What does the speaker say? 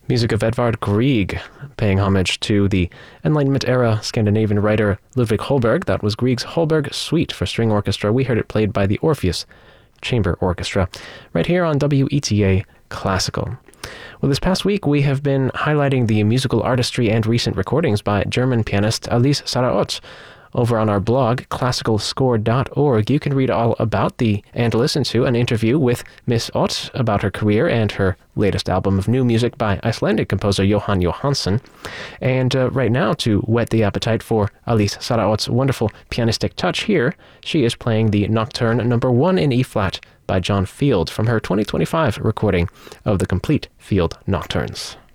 Music of Edvard Grieg, paying homage to the Enlightenment-era Scandinavian writer Ludwig Holberg. That was Grieg's Holberg Suite for String Orchestra. We heard it played by the Orpheus Chamber Orchestra, right here on WETA Classical. Well, this past week we have been highlighting the musical artistry and recent recordings by German pianist Alice Sarraut. Over on our blog, classicalscore.org, you can read all about and listen to an interview with Miss Ott about her career and her latest album of new music by Icelandic composer Jóhann Jóhannsson. And right now, to whet the appetite for Alice Sarraut's wonderful pianistic touch here, she is playing the Nocturne No. 1 in E-flat by John Field from her 2025 recording of the complete Field Nocturnes.